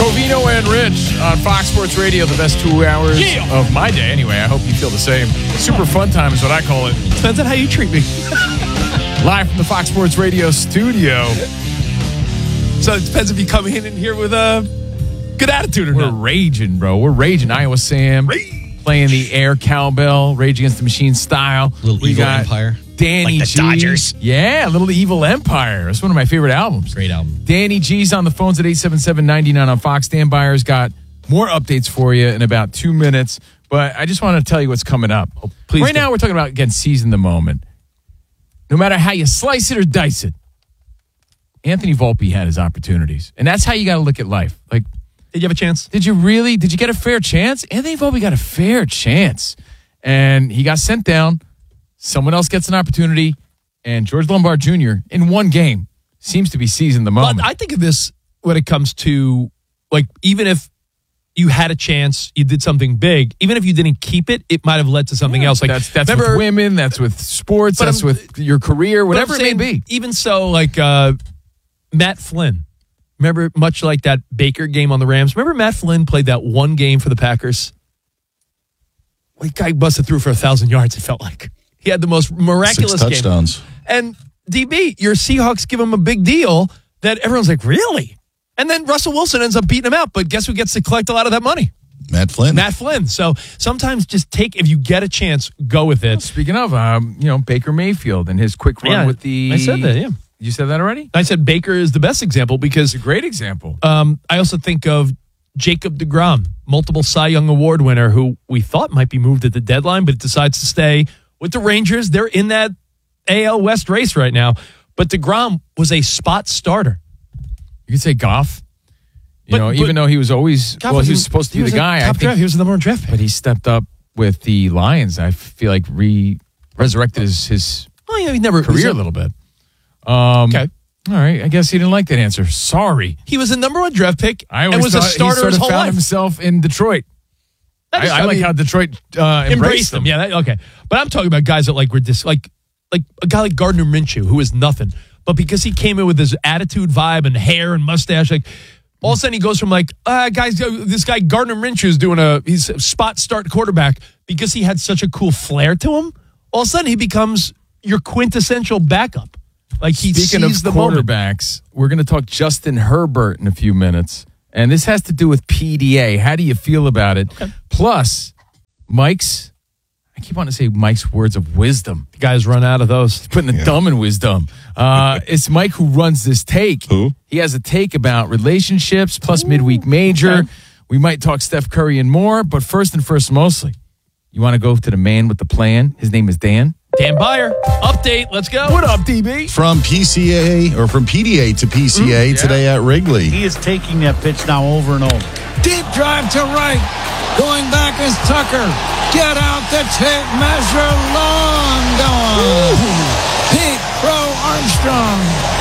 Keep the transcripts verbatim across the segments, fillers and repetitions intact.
Covino and Rich on Fox Sports Radio, the best two hours yeah. of my day. Anyway, I hope you feel the same. Super fun time is what I call it. Depends on how you treat me. Live from the Fox Sports Radio studio. So it depends if you come in here with a good attitude or We're not. raging, bro. We're raging. Iowa Sam Rage. playing the air cowbell, Rage Against the Machine style. Little we Evil got Empire. Danny Like the G. Dodgers. Yeah, Little Evil Empire. It's one of my favorite albums. Great album. Danny G's on the phones at eight seven seven, nine nine on Fox. Dan Byers got more updates for you in about two minutes. But I just want to tell you what's coming up. Oh, please right do. now, we're talking about, again, seizing the moment. No matter how you slice it or dice it, Anthony Volpe had his opportunities. And that's how you got to look at life. Like, Did you have a chance? did you really, did you get a fair chance? Anthony Volpe got a fair chance. And he got sent down. Someone else gets an opportunity. And George Lombard Junior in one game seems to be seizing the moment. But I think of this when it comes to, like, even if you had a chance, you did something big, even if you didn't keep it, it might have led to something Yeah, else. Like that's that's remember, with women, that's with sports, But that's I'm- with your career, but whatever I'm it may saying, be. Even so, like uh, Matt Flynn. Remember, much like that Baker game on the Rams, remember Matt Flynn played that one game for the Packers? Like, guy busted through for a thousand yards, it felt like. He had the most miraculous Six touchdowns. game. And D B, your Seahawks give him a big deal that everyone's like, really? And then Russell Wilson ends up beating him out. But guess who gets to collect a lot of that money? Matt Flynn. Matt Flynn. So sometimes just take, if you get a chance, go with it. Speaking of, um, you know, Baker Mayfield and his quick run Yeah, with the. I said that, yeah. You said that already? I said Baker is the best example because It's a great example. um, I also think of Jacob deGrom, multiple Cy Young Award winner, who we thought might be moved at the deadline, but decides to stay with the Rangers. They're in that A L West race right now. But deGrom was a spot starter. You could say Goff. You But- know, but- even though he was always Goff well, was he was in- supposed to he be was the a guy. I top think, draft. He was the number one draft pick. but he stepped up with the Lions. I feel like re resurrected his his Oh, yeah, he never career a little bit. Um, Okay. All right. I guess he didn't like that answer. Sorry. He was a number one draft pick I and always was a thought starter he sort his of whole found life. himself in Detroit. That I, is- I like mean, how Detroit uh, embraced, embraced him. him. Yeah, that, okay. But I'm talking about guys that like were dis- like like a guy like Gardner Minshew, who is nothing, but because he came in with his attitude, vibe, and hair and mustache, like all of a sudden he goes from like, uh, guys, uh, this guy Gardner Minshew is doing a he's a spot start quarterback because he had such a cool flair to him. All of a sudden he becomes your quintessential backup. Like he Speaking of sees the moment. quarterbacks, we're going to talk Justin Herbert in a few minutes. And this has to do with P D A. How do you feel about it? Okay. Plus, Mike's, I keep wanting to say Mike's words of wisdom. The guys run out of those. Putting the dumb in wisdom. Uh, it's Mike who runs this take. Who? He has a take about relationships plus midweek major. okay. We might talk Steph Curry and more, but first and first, mostly, you want to go to the man with the plan. His name is Dan. Dan Byer, update. Let's go. What up, D B? From P C A or from P D A to P C A yeah. today at Wrigley. He is taking that pitch now over and over. Deep drive to right. Going back is Tucker. Get out the tape measure. Long gone. Pete Crow Armstrong.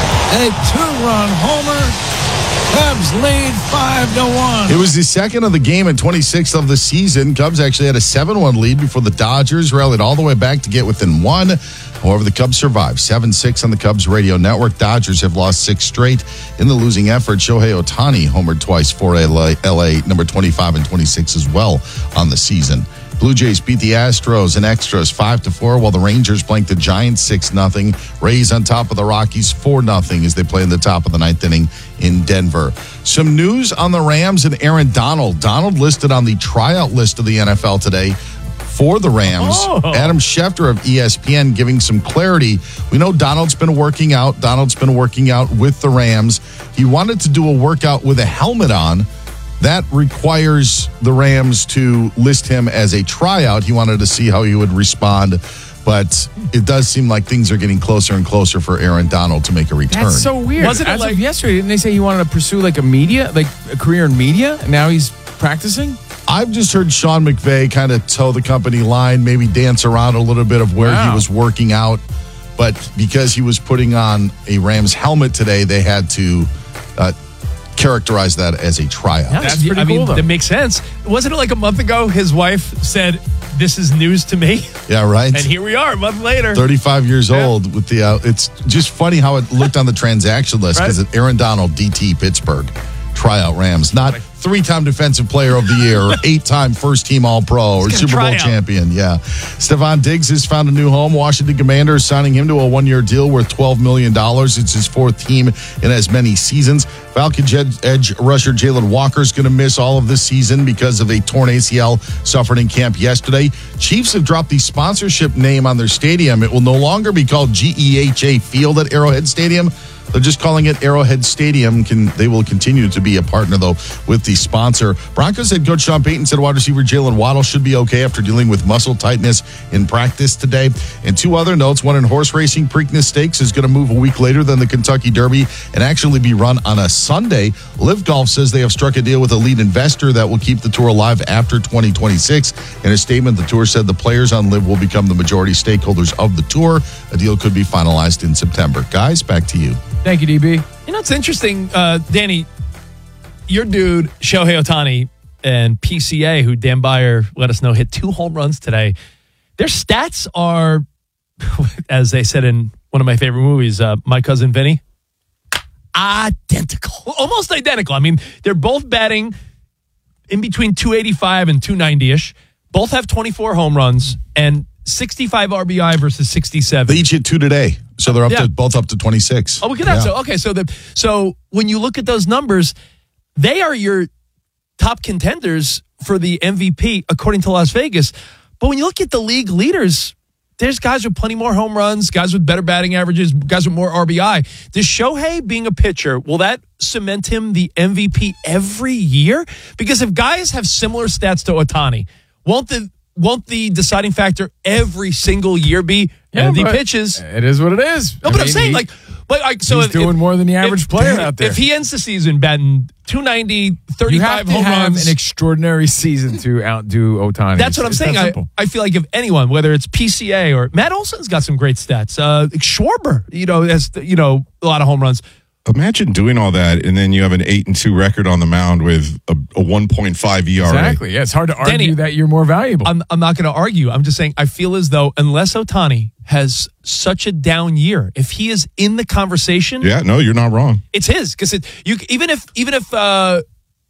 A two-run homer. Cubs lead five to one. It was the second of the game and twenty-sixth of the season. Cubs actually had a seven one lead before the Dodgers rallied all the way back to get within one. However, the Cubs survived. seven six on the Cubs radio network. Dodgers have lost six straight in the losing effort. Shohei Ohtani homered twice for L A, L A number twenty-five and twenty-six as well on the season. Blue Jays beat the Astros in extras five to four, while the Rangers blanked the Giants six nothing. Rays on top of the Rockies four nothing as they play in the top of the ninth inning in Denver. Some news on the Rams and Aaron Donald. Donald listed on the tryout list of the N F L today for the Rams. Oh. Adam Schefter of E S P N giving some clarity. We know Donald's been working out. Donald's been working out with the Rams. He wanted to do a workout with a helmet on. That requires the Rams to list him as a tryout. He wanted to see how he would respond, but it does seem like things are getting closer and closer for Aaron Donald to make a return. That's so weird. Wasn't it As like- of yesterday, didn't they say he wanted to pursue like a media, like a career in media, and now he's practicing? I've just heard Sean McVay kind of toe the company line, maybe dance around a little bit of where Wow. he was working out. But because he was putting on a Rams helmet today, they had to uh, characterize that as a tryout. That's pretty I mean, cool, though. that makes sense. Wasn't it like a month ago his wife said, this is news to me? Yeah, right? And here we are a month later. thirty-five years Yeah. old with the, uh, it's just funny how it looked on the transaction list because Right. Aaron Donald, D T, Pittsburgh, tryout Rams. Not three-time defensive player of the year, or eight-time first-team All-Pro, or Super Bowl champion. Yeah. Stephon Diggs has found a new home. Washington Commanders signing him to a one-year deal worth twelve million dollars. It's his fourth team in as many seasons. Falcons edge rusher Jalen Walker is going to miss all of this season because of a torn A C L suffered in camp yesterday. Chiefs have dropped the sponsorship name on their stadium. It will no longer be called G E H A Field at Arrowhead Stadium. They're just calling it Arrowhead Stadium. Can They will continue to be a partner, though, with the sponsor. Broncos head coach Sean Payton said wide receiver Jalen Waddle should be okay after dealing with muscle tightness in practice today. And two other notes. One in horse racing, Preakness Stakes is going to move a week later than the Kentucky Derby and actually be run on a Sunday. Liv Golf says they have struck a deal with a lead investor that will keep the tour alive after twenty twenty-six. In a statement, the tour said the players on Liv will become the majority stakeholders of the tour. A deal could be finalized in September. Guys, back to you. Thank you, D B. You know, it's interesting, uh, Danny, your dude, Shohei Ohtani, and P C A, who Dan Beyer let us know hit two home runs today. Their stats are, as they said in one of my favorite movies, uh, My Cousin Vinny, identical. Almost identical. I mean, they're both batting in between two eighty-five and two ninety-ish. Both have twenty-four home runs and sixty-five R B I versus sixty-seven. They each hit two today, so they're up Yeah. to both up to twenty-six. Oh, we could have Yeah. so okay. So the so when you look at those numbers, they are your top contenders for the M V P according to Las Vegas. But when you look at the league leaders, there's guys with plenty more home runs, guys with better batting averages, guys with more R B I. Does Shohei being a pitcher, will that cement him the M V P every year? Because if guys have similar stats to Ohtani, won't the won't the deciding factor every single year be Yeah, the but pitches? It is what it is. No, I but I'm mean, saying he- like, but like, so he's if, doing if, more than the average if, player out there. If he ends the season batting two ninety, you have thirty-five to home have runs, an extraordinary season to outdo Ohtani. that's what I'm It's saying. that I, simple. I feel like if anyone, whether it's P C A or Matt Olson's got some great stats, uh, Schwarber, you know, has you know a lot of home runs. Imagine doing all that, and then you have an eight and two record on the mound with a, a one point five E R A. Exactly. Yeah, it's hard to argue Danny, that you're more valuable. I'm I'm not going to argue. I'm just saying I feel as though unless Ohtani has such a down year, if he is in the conversation, Yeah, no, you're not wrong. it's his because it you even if even if uh,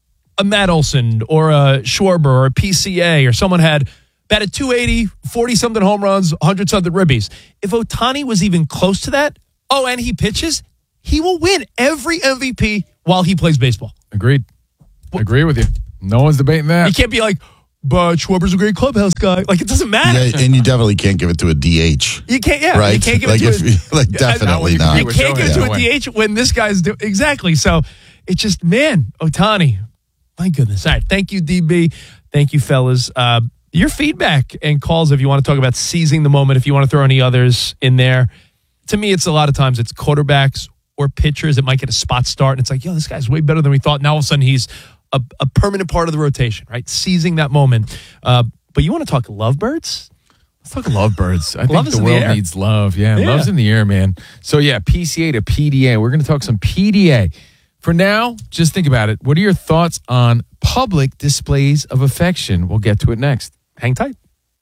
a Matt Olson or a Schwarber or a P C A or someone had batted two eighty, forty something home runs, one hundred something ribbies, if Ohtani was even close to that, oh, and he pitches, he will win every M V P while he plays baseball. Agreed. Agree with you. No one's debating that. You can't be like, but Schwarber's a great clubhouse guy. Like it doesn't matter. Yeah, and you definitely can't give it to a D H. You can't, yeah, Right? you can't give like, it to if, a, like definitely not. not. you with can't give it Shohei to that a way. D H when this guy's doing exactly. So it's just man, Ohtani. My goodness. All right, thank you, D B. Thank you, fellas. Uh, your feedback and calls if you want to talk about seizing the moment. If you want to throw any others in there, to me, it's a lot of times it's quarterbacks or pitchers that might get a spot start, and it's like, yo, this guy's way better than we thought. Now all of a sudden he's a, a permanent part of the rotation, right? Seizing that moment. Uh, but you want to talk lovebirds? Let's talk lovebirds. I Love think is the in the world air. needs love. Yeah, Yeah. love's in the air, man. So yeah, P C A to P D A. We're going to talk some P D A. For now, just think about it. What are your thoughts on public displays of affection? We'll get to it next. Hang tight.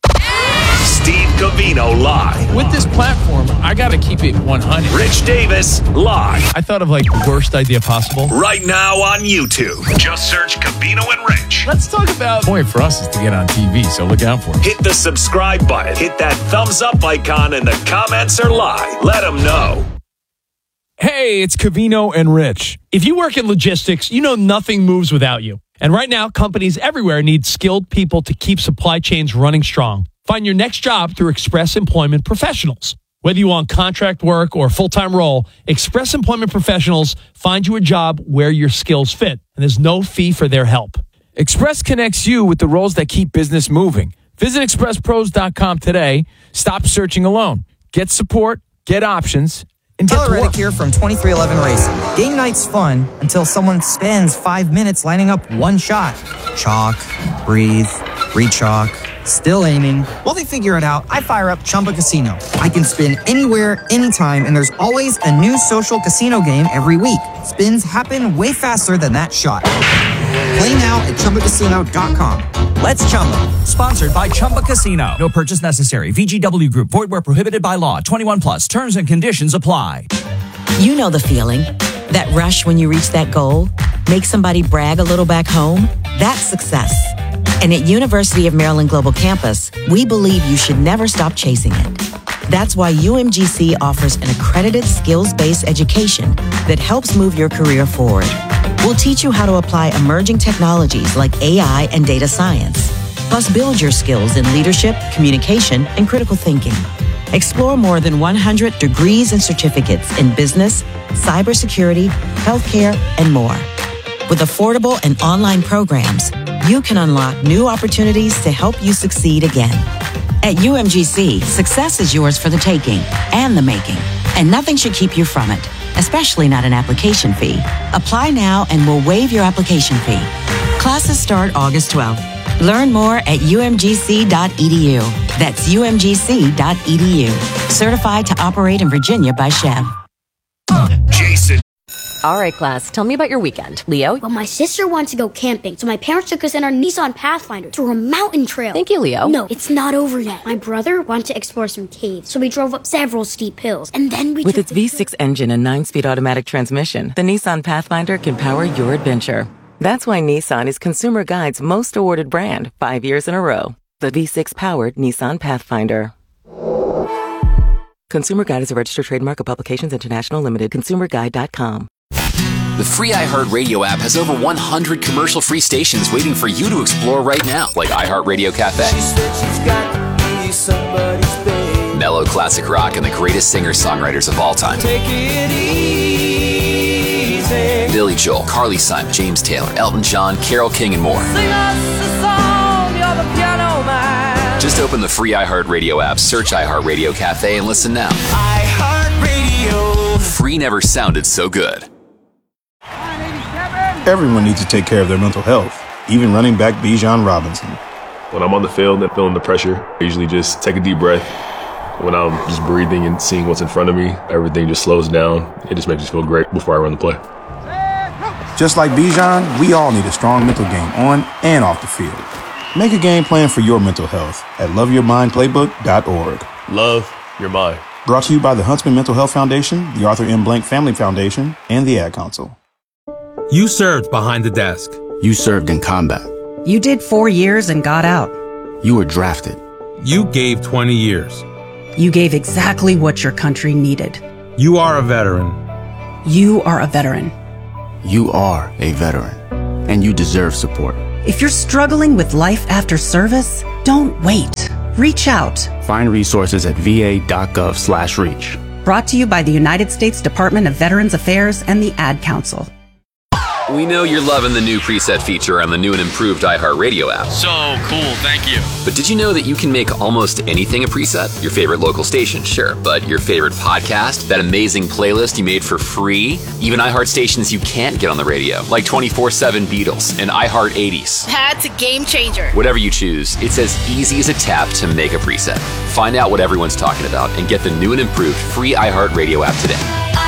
Steve Covino live. With this platform, I got to keep it one hundred. Rich Davis live. I thought of like worst idea possible. Right now on YouTube. Just search Covino and Rich. Let's talk about The point for us is to get on T V, so look out for it. Hit the subscribe button. Hit that thumbs up icon and the comments are live. Let them know. Hey, it's Covino and Rich. If you work in logistics, you know nothing moves without you. And right now, companies everywhere need skilled people to keep supply chains running strong. Find your next job through Express Employment Professionals. Whether you want contract work or a full-time role, Express Employment Professionals find you a job where your skills fit, and there's no fee for their help. Express connects you with the roles that keep business moving. Visit express pros dot com today. Stop searching alone. Get support, get options, and get Tyler to work. Reddick here from twenty-three eleven Racing. Game night's fun until someone spends five minutes lining up one shot. Chalk, breathe, re-chalk, still aiming. While they figure it out, I fire up Chumba Casino. I can spin anywhere, anytime, and there's always a new social casino game every week. Spins happen way faster than that shot. Play now at chumba casino dot com. Let's Chumba. Sponsored by Chumba Casino. No purchase necessary. V G W Group. Void where prohibited by law. twenty-one plus. Terms and conditions apply. You know the feeling. That rush when you reach that goal? Make somebody brag a little back home? That's success. And at University of Maryland Global Campus, we believe you should never stop chasing it. That's why U M G C offers an accredited skills-based education that helps move your career forward. We'll teach you how to apply emerging technologies like A I and data science, plus build your skills in leadership, communication, and critical thinking. Explore more than one hundred degrees and certificates in business, cybersecurity, healthcare, and more. With affordable and online programs, you can unlock new opportunities to help you succeed again. At U M G C, success is yours for the taking and the making, and nothing should keep you from it, especially not an application fee. Apply now and we'll waive your application fee. Classes start August twelfth. Learn more at U M G C dot E D U. That's U M G C dot E D U. Certified to operate in Virginia by Chev. Jason. All right, class, tell me about your weekend. Leo? Well, my sister wanted to go camping, so my parents took us in our Nissan Pathfinder to a mountain trail. Thank you, Leo. No, it's not over yet. My brother wanted to explore some caves, so we drove up several steep hills, and then we With took its V six engine and nine-speed automatic transmission, the Nissan Pathfinder can power your adventure. That's why Nissan is Consumer Guide's most awarded brand five years in a row. The V six-powered Nissan Pathfinder. Consumer Guide is a registered trademark of Publications International Limited. consumer guide dot com. The free iHeartRadio app has over one hundred commercial-free stations waiting for you to explore right now, like iHeartRadio Cafe, mellow classic rock, and the greatest singer-songwriters of all time. Take it easy. Billy Joel, Carly Simon, James Taylor, Elton John, Carole King, and more. Sing us a song, you're the piano man. Just open the free iHeartRadio app, search iHeartRadio Cafe, and listen now. iHeartRadio. Free never sounded so good. Everyone needs to take care of their mental health, even running back Bijan Robinson. When I'm on the field and feeling the pressure, I usually just take a deep breath. When I'm just breathing and seeing what's in front of me, everything just slows down. It just makes me feel great before I run the play. Just like Bijan, we all need a strong mental game on and off the field. Make a game plan for your mental health at love your mind playbook dot org. Love your mind. Brought to you by the Huntsman Mental Health Foundation, the Arthur M. Blank Family Foundation, and the Ad Council. You served behind the desk. You served in combat. You did four years and got out. You were drafted. You gave twenty years. You gave exactly what your country needed. You are a veteran. You are a veteran. You are a veteran, and you deserve support. If you're struggling with life after service, don't wait. Reach out. Find resources at v a dot gov slash reach. Brought to you by the United States Department of Veterans Affairs and the Ad Council. We know you're loving the new preset feature on the new and improved iHeartRadio app. So cool, thank you. But did you know that you can make almost anything a preset? Your favorite local station, sure, but your favorite podcast, that amazing playlist you made for free, even iHeart stations you can't get on the radio, like twenty-four seven Beatles and iHeart eighties. That's a game changer. Whatever you choose, it's as easy as a tap to make a preset. Find out what everyone's talking about and get the new and improved free iHeartRadio app today.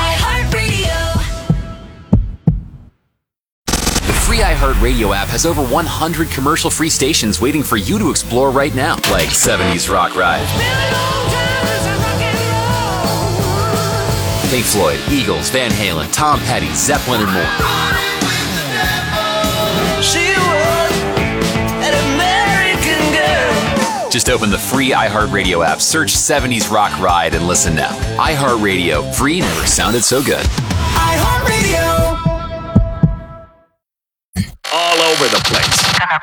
The free iHeartRadio app has over one hundred commercial-free stations waiting for you to explore right now, like seventies Rock Ride, Pink Floyd, Eagles, Van Halen, Tom Petty, Zeppelin, and more. She was an American girl. Just open the free iHeartRadio app, search seventies Rock Ride, and listen now. iHeartRadio, free never sounded so good. iHeartRadio. All over the place.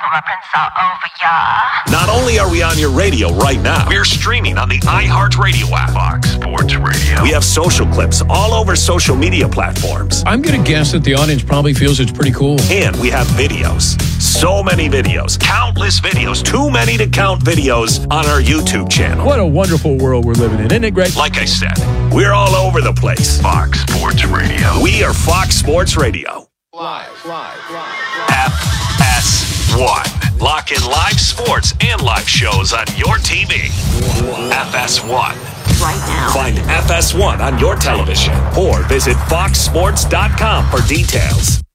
Not only are we on your radio right now, we're streaming on the iHeartRadio app. Fox Sports Radio. We have social clips all over social media platforms. I'm going to guess that the audience probably feels it's pretty cool. And we have videos. So many videos. Countless videos. Too many to count videos on our YouTube channel. What a wonderful world we're living in, isn't it, Greg? Like I said, we're all over the place. Fox Sports Radio. We are Fox Sports Radio. Live, live, live. F S one. Lock in live sports and live shows on your T V. F S one. Right now. Find F S one on your television or visit fox sports dot com for details.